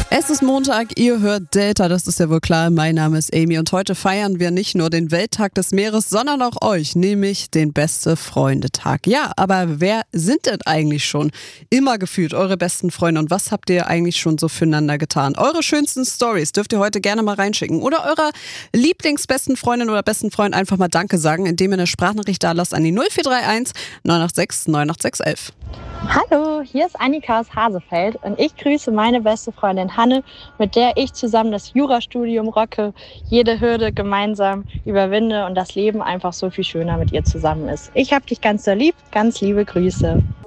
Es ist Montag, ihr hört Delta, das ist ja wohl klar. Mein Name ist Amy und heute feiern wir nicht nur den Welttag des Meeres, sondern auch euch, nämlich den Beste-Freunde-Tag. Ja, aber wer sind denn eigentlich schon immer gefühlt eure besten Freunde und was habt ihr eigentlich schon so füreinander getan? Eure schönsten Stories dürft ihr heute gerne mal reinschicken oder eurer Lieblingsbesten Freundin oder besten Freund einfach mal Danke sagen, indem ihr eine Sprachnachricht da lasst an die 0431 986 98611. Hallo, hier ist Annika aus Hasefeld und ich grüße meine beste Freundin Hanne, mit der ich zusammen das Jurastudium rocke, jede Hürde gemeinsam überwinde und das Leben einfach so viel schöner mit ihr zusammen ist. Ich hab dich ganz so lieb, ganz liebe Grüße.